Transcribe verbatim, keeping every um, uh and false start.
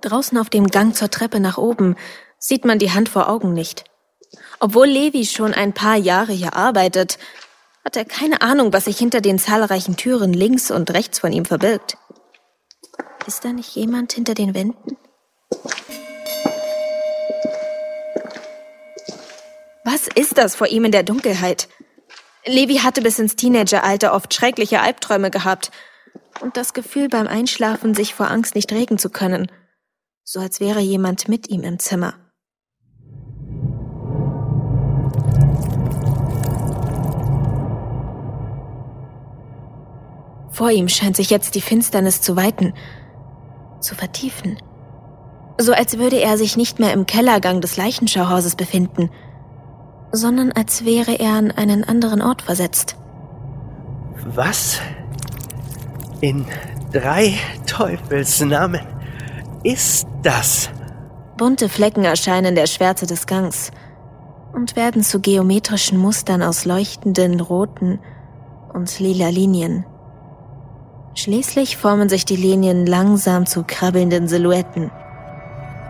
Draußen auf dem Gang zur Treppe nach oben sieht man die Hand vor Augen nicht. Obwohl Levi schon ein paar Jahre hier arbeitet, hat er keine Ahnung, was sich hinter den zahlreichen Türen links und rechts von ihm verbirgt. Ist da nicht jemand hinter den Wänden? Was ist das vor ihm in der Dunkelheit? Levi hatte bis ins Teenageralter oft schreckliche Albträume gehabt und das Gefühl, beim Einschlafen sich vor Angst nicht regen zu können. So als wäre jemand mit ihm im Zimmer. Vor ihm scheint sich jetzt die Finsternis zu weiten, zu vertiefen. So als würde er sich nicht mehr im Kellergang des Leichenschauhauses befinden, sondern als wäre er an einen anderen Ort versetzt. Was in drei Teufelsnamen ist das? Bunte Flecken erscheinen in der Schwärze des Gangs und werden zu geometrischen Mustern aus leuchtenden roten und lila Linien. Schließlich formen sich die Linien langsam zu krabbelnden Silhouetten.